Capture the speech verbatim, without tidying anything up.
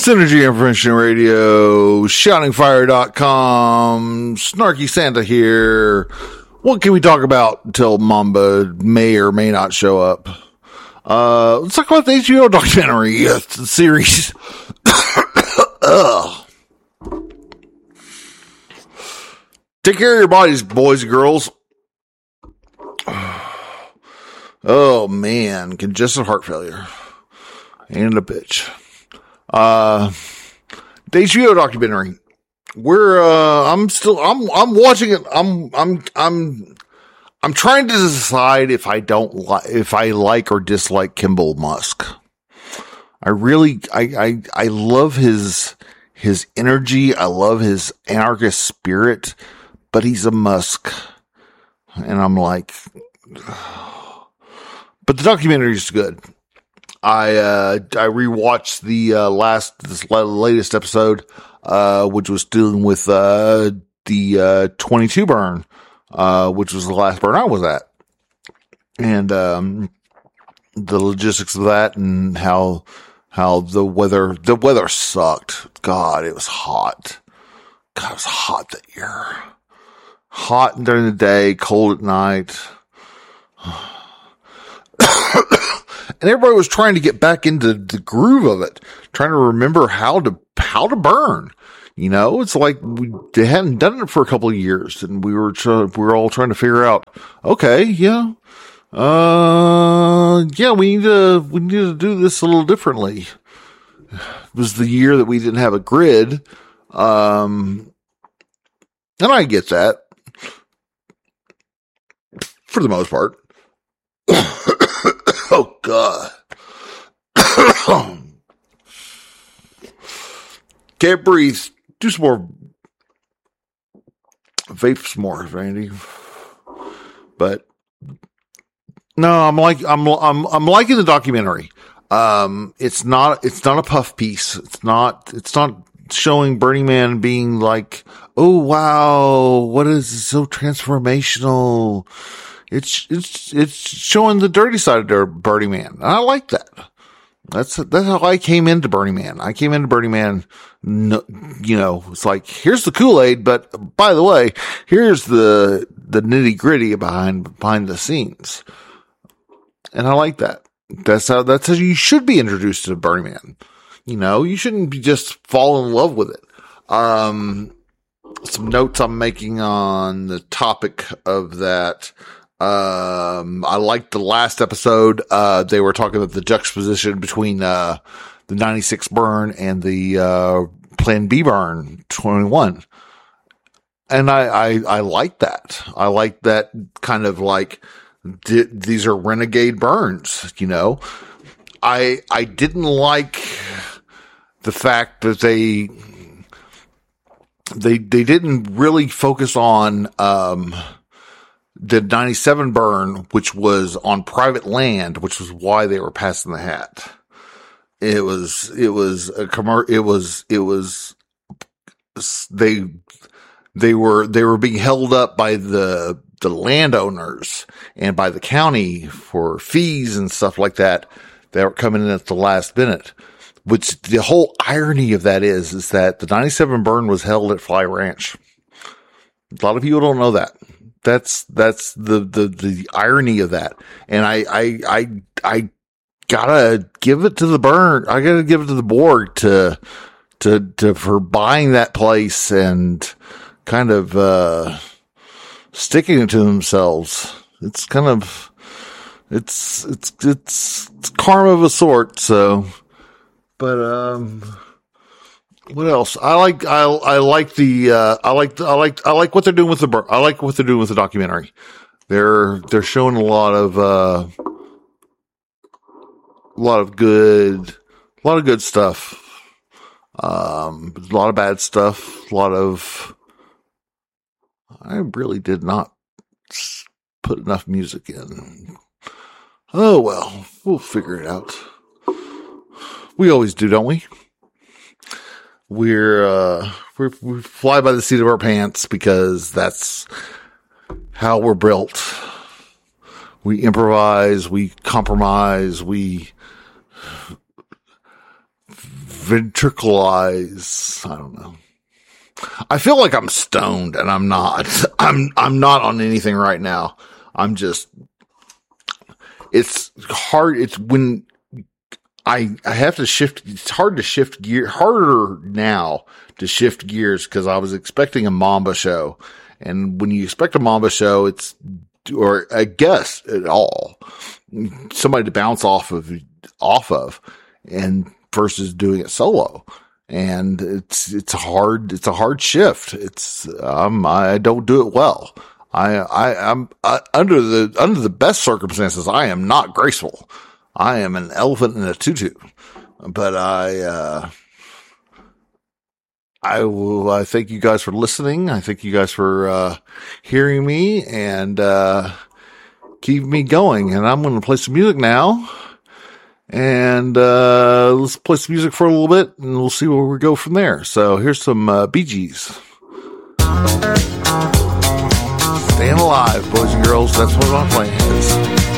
Synergy Information Radio, shouting fire dot com, Snarky Santa here. What can we talk about until Mamba may or may not show up? Uh, let's talk about the H B O documentary uh, series. Ugh. Take care of your bodies, boys and girls. Oh man, congestive heart failure. And a bitch. Uh, the H B O documentary. We're, uh, I'm still, I'm, I'm watching it. I'm, I'm, I'm, I'm trying to decide if I don't like, if I like or dislike Kimball Musk. I really, I, I, I love his, his energy. I love his anarchist spirit, but he's a Musk. And I'm like, but the documentary is good. I, uh, I rewatched the, uh, last, this latest episode, uh, which was dealing with, uh, the, uh, twenty-two burn, uh, which was the last burn I was at. And, um, the logistics of that and how, how the weather, the weather sucked. God, it was hot. God, it was hot that year. Hot during the day, cold at night. And everybody was trying to get back into the groove of it, trying to remember how to, how to burn. You know, it's like we they hadn't done it for a couple of years and we were, trying, we were all trying to figure out, okay, yeah, uh, yeah, we need to, we need to do this a little differently. It was the year that we didn't have a grid. Um, and I get that for the most part. Oh, God. Can't breathe. Do some more. Vape some more, Randy. But no, I'm like, I'm, I'm, I'm liking the documentary. Um, it's not, it's not a puff piece. It's not, it's not showing Burning Man being like, oh, wow, what is this so transformational? It's, it's, it's showing the dirty side of Burning Man. And I like that. That's, that's how I came into Burning Man. I came into Burning Man, you know, it's like, here's the Kool-Aid, but by the way, here's the, the nitty gritty behind, behind the scenes. And I like that. That's how, that's how you should be introduced to Burning Man. You know, you shouldn't be just fall in love with it. Um, some notes I'm making on the topic of that. Um, I liked the last episode. Uh, they were talking about the juxtaposition between, uh, the ninety-six burn and the, uh, Plan B burn twenty-one. And I, I, I like that. I like that kind of like, th- these are renegade burns, you know. I, I didn't like the fact that they, they, they didn't really focus on, um, the ninety-seven burn, which was on private land, which was why they were passing the hat. It was, it was a commer- it was, it was, they, they were, they were being held up by the, the landowners and by the county for fees and stuff like that. They were coming in at the last minute, which the whole irony of that is, is that the ninety-seven burn was held at Fly Ranch. A lot of people don't know that. That's, that's the, the, the irony of that. And I, I, I, I gotta give it to the burn. I gotta give it to the board to, to, to, for buying that place and kind of, uh, sticking it to themselves. It's kind of, it's, it's, it's, it's karma of a sort. So, but, um, what else? I like, I, I like the, uh, I like, I like, I like what they're doing with the, I like what they're doing with the documentary. They're, they're showing a lot of, uh, a lot of good, a lot of good stuff. Um, a lot of bad stuff, a lot of, I really did not put enough music in. Oh well, we'll figure it out. We always do, don't we? We're, uh, we're, we fly by the seat of our pants because that's how we're built. We improvise, we compromise, we ventriculize. I don't know. I feel like I'm stoned and I'm not. I'm, I'm not on anything right now. I'm just, it's hard. It's when I, I have to shift. It's hard to shift gear, harder now to shift gears because I was expecting a Mamba show. And when you expect a Mamba show, it's, or a guest at all, somebody to bounce off of, off of, and versus doing it solo. And it's, it's hard, it's a hard shift. It's, um, I don't do it well. I, I, I'm uh, under the, under the best circumstances, I am not graceful. I am an elephant in a tutu, but I, uh, I will, I thank you guys for listening. I thank you guys for, uh, hearing me and, uh, keep me going. And I'm going to play some music now. And, uh, let's play some music for a little bit and we'll see where we go from there. So here's some, uh, Bee Gees. Staying alive, boys and girls. That's what my plan is.